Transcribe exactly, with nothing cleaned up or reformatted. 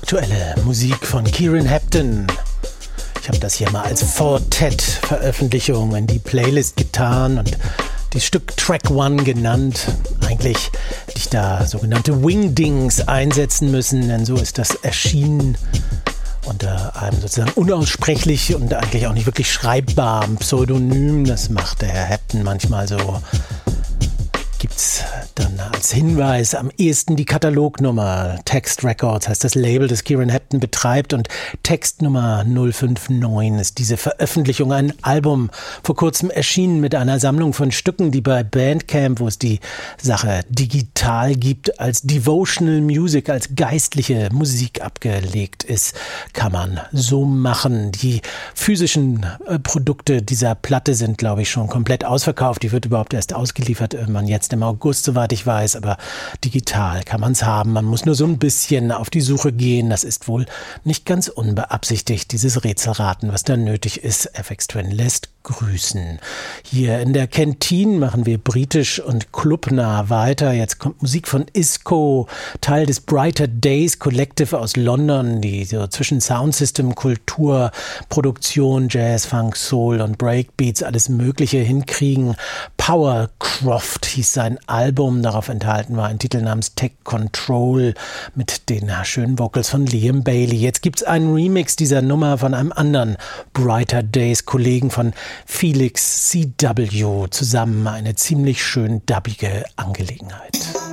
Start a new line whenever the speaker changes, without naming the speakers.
aktuelle Musik von Kieran Hepton. Ich habe das hier mal als Fortet-Veröffentlichung in die Playlist getan und das Stück Track One genannt. Eigentlich hätte ich da sogenannte Wingdings einsetzen müssen, denn so ist das erschienen unter einem sozusagen unaussprechlich und eigentlich auch nicht wirklich schreibbaren Pseudonym. Das macht der Herr Hepton manchmal so. Gibt's dann als Hinweis am ehesten die Katalognummer. Text Records heißt das Label, das Kieran Hepton betreibt, und Textnummer null fünf neun ist diese Veröffentlichung. Ein Album vor kurzem erschienen mit einer Sammlung von Stücken, die bei Bandcamp, wo es die Sache digital gibt, als Devotional Music, als geistliche Musik abgelegt ist. Kann man so machen. Die physischen äh, Produkte dieser Platte sind, glaube ich, schon komplett ausverkauft. Die wird überhaupt erst ausgeliefert irgendwann jetzt im August, soweit ich weiß, aber digital kann man es haben. Man muss nur so ein bisschen auf die Suche gehen. Das ist wohl nicht ganz unbeabsichtigt, dieses Rätselraten, was da nötig ist. F X Twin lässt grüßen. Hier in der Kantine machen wir britisch und clubnah weiter. Jetzt kommt Musik von Isco, Teil des Brighter Days Collective aus London, die so zwischen Soundsystem, Kultur, Produktion, Jazz, Funk, Soul und Breakbeats alles Mögliche hinkriegen. Powercroft hieß sein Album, darauf enthalten war ein Titel namens Tech Control mit den schönen Vocals von Liam Bailey. Jetzt gibt's einen Remix dieser Nummer von einem anderen Brighter Days Kollegen, von Felix C W, zusammen eine ziemlich schön dubbige Angelegenheit.